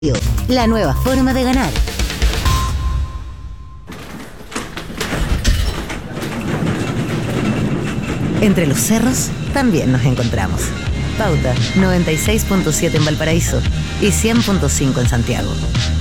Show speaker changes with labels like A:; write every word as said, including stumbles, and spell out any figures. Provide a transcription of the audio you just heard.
A: La nueva forma de ganar. Entre los cerros también nos encontramos. Pauta noventa y seis punto siete en Valparaíso y cien punto cinco en Santiago.